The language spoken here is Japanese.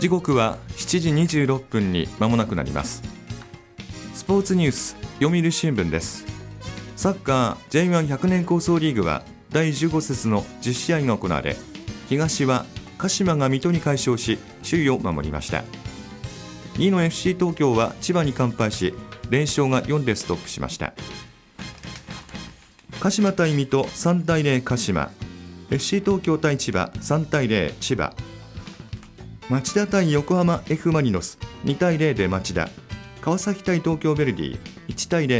時刻は7時26分に間もなくなります。スポーツニュース読売新聞です。サッカー J1100 年構想リーグは第15節の10試合が行われ、東は鹿島が水戸に快勝し首位を守りました。2位の FC 東京は千葉に完敗し連勝が4でストップしました。鹿島対水戸3対0鹿島、 FC 東京対千葉3対0千葉、町田対横浜 F マリノス2対0で町田、川崎対東京ヴェルディ1対0